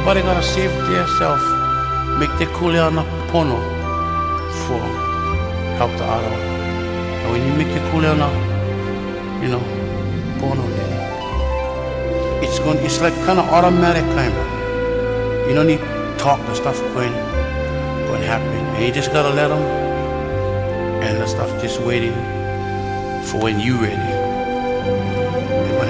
Everybody gotta save themselves, make their kuleana pono for help the other. And when you make your kuleana, pono, then it's like kind of automatic kind of. You don't need to talk, the stuff going happen. And you just gotta let them, and the stuff just waiting for when you ready.